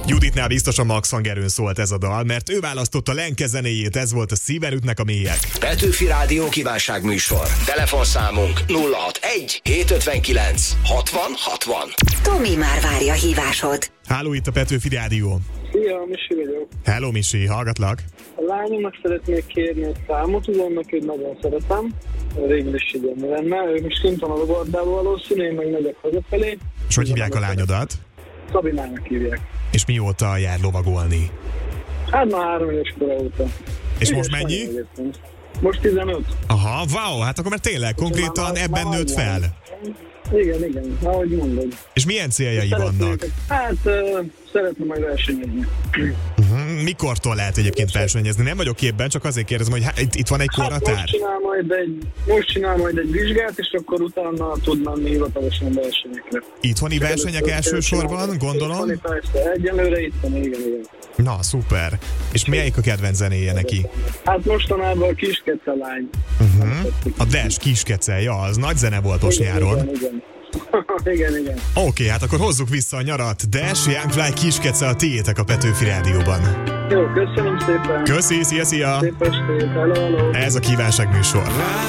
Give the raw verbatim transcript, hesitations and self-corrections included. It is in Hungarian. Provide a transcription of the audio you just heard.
Juditnál biztos a max hangerőn szólt ez a dal, mert ő választotta Lenke zenéjét, ez volt a Szíven ütnek a mélyek. Petőfi Rádió kívánságműsor. Telefonszámunk nulla hatvanegy hétszázötvenkilenc hatvan hatvan. Tomi már várja hívásod. Háló, itt a Petőfi Rádió. Szia, Misi vagyok. Hello, Misi, hallgatlak. A lányomnak szeretnék kérni egy számot, ugyanak őt nagyon szeretem. Régül is igénye lenne. Ő most kint van a Logordában valószínű, én meg megyek hazafelé. És hogy hívják a lányodat? Szabinának hívják. És mióta jár lovagolni? Hát már három éves kora óta. És Igen, most mennyi? Most tizenöt. Aha, wow, hát akkor már tényleg konkrétan már- ebben már nőtt van. fel. Igen, igen, ahogy mondod. És milyen céljai Szeretnék- vannak? Hát uh, szeretném majd versenyezni. Uh-huh. Mikortól lehet egyébként versenyezni? Nem vagyok képben, csak azért kérdezem, hogy há- itt, itt van egy Hát korhatár? most csinál majd egy, most csinál majd egy vizsgát, és akkor utána tud menni hivatalosan versenyekre. Itthoni versenyek elsősorban, gondolom? Itthoni, persze, egyelőre itt van, igen, igen. Na, szuper. És melyik a kedvenc zenéje neki? Hát mostanában a Kiskece lány. Uh-huh. A Dash Kiskece, ja, az nagy zene volt most Igen, nyáron. Igen, igen. igen, igen. Oké, okay, hát akkor hozzuk vissza a nyarat. Dash, Youngfly, Kiskece a tiétek a Petőfi Rádióban. Jó, köszönöm szépen. Köszi, szia, szia! Szép estét, hello, hello. Ez a kívánság műsor.